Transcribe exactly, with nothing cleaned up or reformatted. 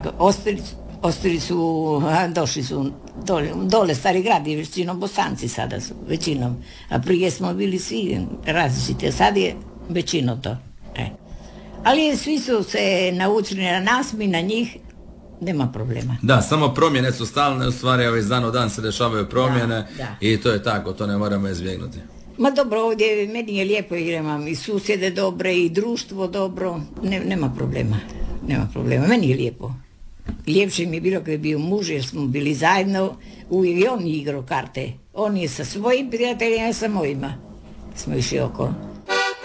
ostali, ostali su, a, došli su dole, dole Stari grad je većinom Bosanci sada su, većinom. A prije smo bili svi različiti, a sad je većino to. E. Ali svi su se naučili na nas, mi na njih, nema problema. Da, samo promjene su stalne, u stvari ovaj dan u dan se dešavaju promjene da, da. I to je tako, to ne moramo izbjegnuti. Ma dobro, ovdje meni je lijepo jer imam i susjede dobre i društvo dobro, ne, nema problema, nema problema, meni je lijepo. Ljepše mi je bilo kad je bio muž jer smo bili zajedno, uvijek i on igrao karte, on je sa svojim prijateljima, ja sa mojima smo išli oko.